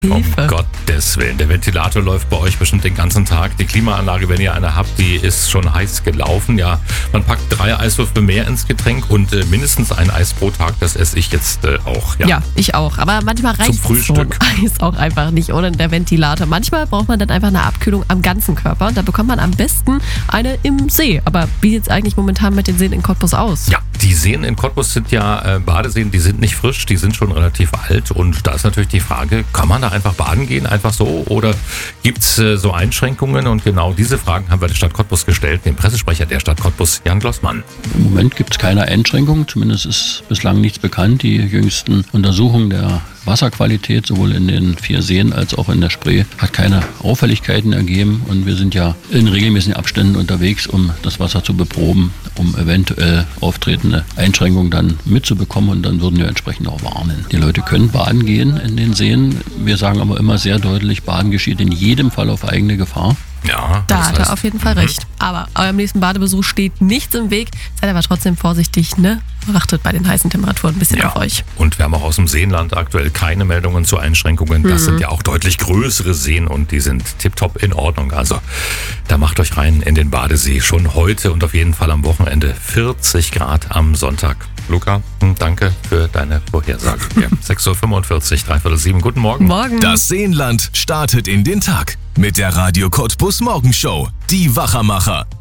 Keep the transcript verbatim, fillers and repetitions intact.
Um Hilfe. Gottes Willen, der Ventilator läuft bei euch bestimmt den ganzen Tag. Die Klimaanlage, wenn ihr eine habt, die ist schon heiß gelaufen. Ja, man packt drei Eiswürfel mehr ins Getränk und äh, mindestens ein Eis pro Tag. Das esse ich jetzt äh, auch. Ja. Ja, ich auch. Aber manchmal reicht Zum so ein Frühstück. Eis auch einfach nicht ohne der Ventilator. Manchmal braucht man dann einfach eine Abkühlung am ganzen Körper. Und da bekommt man am besten eine im See. Aber wie sieht es eigentlich momentan mit den Seen in Cottbus aus? Ja, die Seen in Cottbus sind ja äh, Badeseen, die sind nicht frisch, die sind schon relativ alt. Und da ist natürlich die Frage, kann man da einfach baden gehen, einfach so? Oder gibt es äh, so Einschränkungen? Und genau diese Fragen haben wir der Stadt Cottbus gestellt, dem Pressesprecher der Stadt Cottbus, Jan Glossmann. Im Moment gibt es keine Einschränkungen, zumindest ist bislang nichts bekannt. Die jüngsten Untersuchungen der Wasserqualität, sowohl in den vier Seen als auch in der Spree, hat keine Auffälligkeiten ergeben. Und wir sind ja in regelmäßigen Abständen unterwegs, um das Wasser zu beproben, um eventuell auftretende Einschränkungen dann mitzubekommen. Und dann würden wir entsprechend auch warnen. Die Leute können baden gehen in den Seen. Wir sagen aber immer sehr deutlich, Baden geschieht in jedem Fall auf eigene Gefahr. Ja, Da das hat heißt, er auf jeden Fall recht. Aber eurem nächsten Badebesuch steht nichts im Weg. Seid aber trotzdem vorsichtig, ne? Achtet bei den heißen Temperaturen ein bisschen ja. auf euch. Und wir haben auch aus dem Seenland aktuell keine Meldungen zu Einschränkungen. Das sind ja auch deutlich größere Seen und die sind tipptopp in Ordnung. Also da macht euch rein in den Badesee. Schon heute und auf jeden Fall am Wochenende vierzig Grad am Sonntag. Luca, danke für deine Vorhersage. Ja, sechs Uhr fünfundvierzig, dreiviertel sieben. Guten Morgen. Morgen. Das Seenland startet in den Tag mit der Radio Cottbus Morgenshow. Die Wachermacher.